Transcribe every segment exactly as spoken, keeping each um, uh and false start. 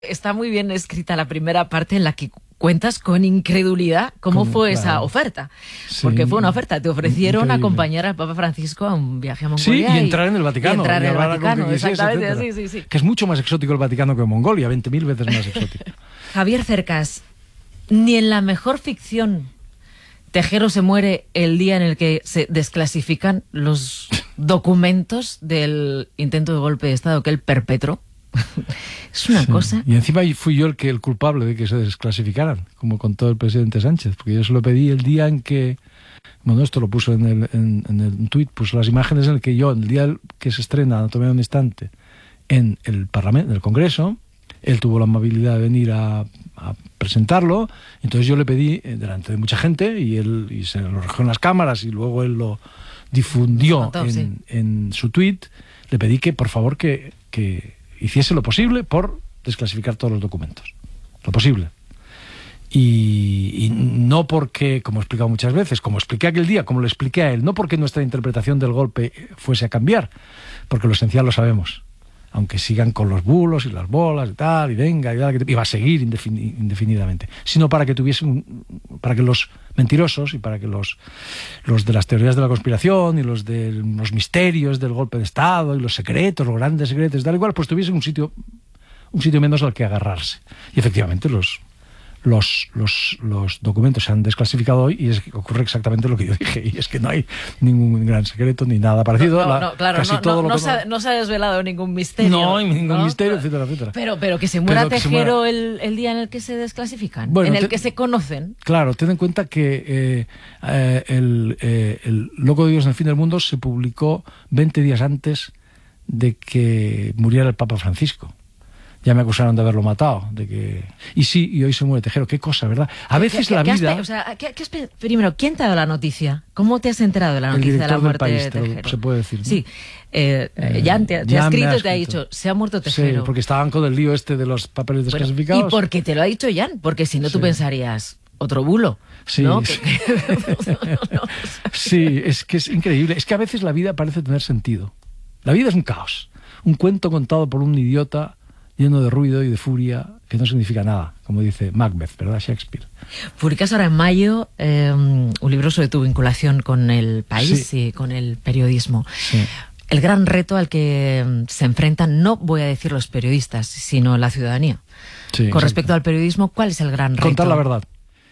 Está muy bien escrita la primera parte en la que cuentas con incredulidad cómo Como, fue claro. esa oferta. Sí, Porque fue una oferta. Te ofrecieron increíble. acompañar al Papa Francisco a un viaje a Sí, Mongolia. y entrar en el Vaticano. Y entrar y en el hablar con Vaticano, quien quisiese, exactamente. etcétera. Sí, sí, sí. Que es mucho más exótico el Vaticano que Mongolia, veinte mil veces más exótico. Javier Cercas, ni en la mejor ficción Tejero se muere el día en el que se desclasifican los documentos del intento de golpe de Estado que él perpetró. Es una Sí. cosa. Y encima fui yo el que el culpable de que se desclasificaran, como contó el presidente Sánchez, porque yo se lo pedí el día en que, bueno, esto lo puso en el, en, en el tuit, pues las imágenes en el que yo, el día que se estrena Anatomía de un instante en el Parlamento, en el Congreso, él tuvo la amabilidad de venir a, a presentarlo, entonces yo le pedí eh, delante de mucha gente y él y se lo recogió en las cámaras y luego él lo difundió Lo contó, en, sí. en su tuit, le pedí que por favor que, que hiciese lo posible por desclasificar todos los documentos, lo posible. Y, y no porque, como he explicado muchas veces, como expliqué aquel día, como lo expliqué a él, no porque nuestra interpretación del golpe fuese a cambiar, porque lo esencial lo sabemos, aunque sigan con los bulos y las bolas y tal, y venga, y, tal, y va a seguir indefin- indefinidamente, sino para que tuviesen, un, para que los mentirosos y para que los, los de las teorías de la conspiración y los de los misterios del golpe de Estado y los secretos, los grandes secretos, tal y cual, pues tuviesen un sitio, un sitio menos al que agarrarse. Y efectivamente los Los, los, los documentos se han desclasificado hoy y es que ocurre exactamente lo que yo dije, y es que no hay ningún gran secreto ni nada parecido. No, no, La, no, claro, casi no, todo no, lo no, que se ha, no se ha desvelado ningún misterio. No hay ningún ¿no? misterio, etcétera, etcétera. Pero, pero que se muera Pero que se Tejero muera. El, el día en el que se desclasifican, Bueno, en el te- que se conocen. Claro, ten en cuenta que eh, eh, el, eh, el Loco de Dios en el fin del mundo se publicó veinte días antes de que muriera el Papa Francisco. Ya me acusaron de haberlo matado, de que y sí, y hoy se muere Tejero. Qué cosa, ¿verdad? A veces ¿Qué- la qué has vida. pe- o sea, ¿qué- qué has pe- primero, ¿quién te ha dado la noticia? ¿Cómo te has enterado de la El noticia de la director del muerte país, de te lo- Tejero? se puede decir, ¿no? Sí. Eh, Eh, Jan te, te Jan ha me escrito ha y te ha escrito. dicho, se ha muerto Sí, Tejero. porque estaban con el lío este de los papeles Bueno, desclasificados. y porque te lo ha dicho Jan, porque si no tú Sí. pensarías, otro bulo. Sí, ¿no? sí. Que- no, Sí, es que es increíble. Es que a veces la vida parece tener sentido. La vida es un caos. Un cuento contado por un idiota lleno de ruido y de furia que no significa nada, como dice Macbeth, ¿verdad? Shakespeare. Publicas ahora en mayo eh, un libro sobre tu vinculación con el país Sí. y con el periodismo. Sí. El gran reto al que mm, se enfrentan, no voy a decir los periodistas, sino la ciudadanía. Sí, Con exacto. respecto al periodismo, ¿cuál es el gran reto? Contar la verdad.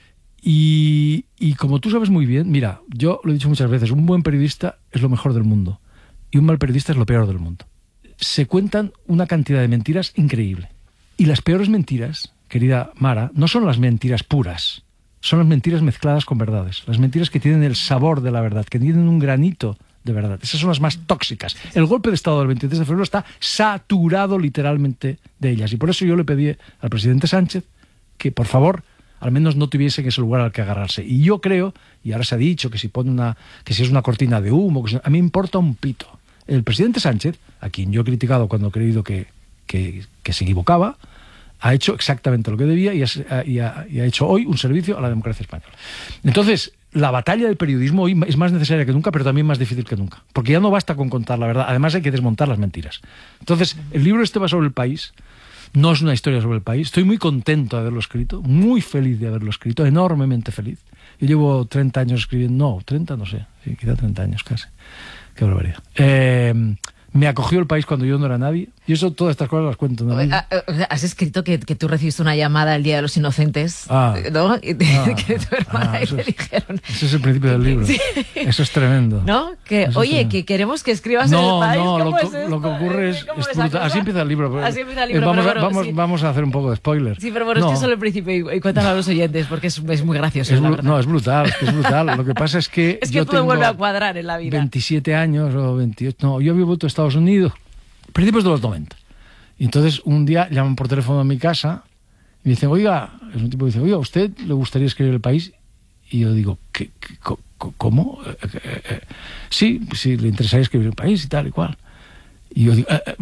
Y, y como tú sabes muy bien, mira, yo lo he dicho muchas veces, un buen periodista es lo mejor del mundo y un mal periodista es lo peor del mundo. Se cuentan una cantidad de mentiras increíble. Y las peores mentiras, querida Mara, no son las mentiras puras, son las mentiras mezcladas con verdades. Las mentiras que tienen el sabor de la verdad, que tienen un granito de verdad. Esas son las más tóxicas. El golpe de Estado del veintitrés de febrero está saturado literalmente de ellas. Y por eso yo le pedí al presidente Sánchez que, por favor, al menos no tuviese ese lugar al que agarrarse. Y yo creo, y ahora se ha dicho que si pone una, que si es una cortina de humo, que si, a mí me importa un pito. El presidente Sánchez, a quien yo he criticado cuando he creído que, que, que se equivocaba, ha hecho exactamente lo que debía y ha, y, ha, y ha hecho hoy un servicio a la democracia española. Entonces, la batalla del periodismo hoy es más necesaria que nunca, pero también más difícil que nunca. Porque ya no basta con contar la verdad, además hay que desmontar las mentiras. Entonces, el libro este va sobre el país, no es una historia sobre el país. Estoy muy contento de haberlo escrito, muy feliz de haberlo escrito, enormemente feliz. Yo llevo treinta años escribiendo, no, treinta no sé, sí, quizá treinta años casi. Qué barbaridad. Eh, me acogió el país cuando yo no era nadie. Y eso, todas estas cosas las cuento. ¿No? Has escrito que, que tú recibiste una llamada el Día de los Inocentes, Ah, ¿no? Y te, ah, que tu hermana ah, y eso te es- dijeron... Ese es el principio del libro. Sí. Eso es tremendo. ¿No? Que, Eso es oye, tremendo. que queremos que escribas No, en el país. no, ¿Cómo lo, es co- esto? lo que ocurre es, ¿Cómo es esa brutal. cosa? Así empieza el libro. pero- Así empieza el eh, libro, vamos, pero a, bueno, vamos, sí. vamos a hacer un poco de spoiler. Sí, pero bueno, No. es que solo el principio y, y cuéntalo a los oyentes, porque es, es muy gracioso, Es la bru- verdad. no, es brutal, es que es brutal. Lo que pasa es que Es que yo todo tengo vuelve a cuadrar en la vida. veintisiete años o veintiocho. No, yo había vuelto a Estados Unidos, principios de los noventa. Y entonces un día llaman por teléfono a mi casa y me dicen, oiga, es un tipo que dice, oiga, ¿a usted le gustaría escribir El País? Y yo digo, ¿qué, qué, co- co- ¿cómo? Eh, eh, eh, sí, sí, le interesaría escribir El País y tal y cual. Y yo digo, eh, eh,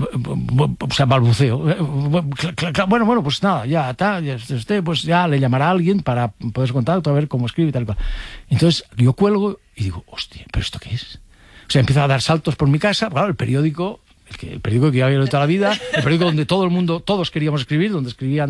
o sea, balbuceo. Eh, cl- cl- cl- Bueno, bueno, pues nada, ya está, ya usted pues ya le llamará a alguien para poder contacto, a ver cómo escribe y tal y cual. Entonces yo cuelgo y digo, hostia, ¿pero esto qué es? O sea, empiezo a dar saltos por mi casa, claro, el periódico El, que, el periódico que había leído toda la vida, el periódico donde todo el mundo, todos queríamos escribir, donde escribían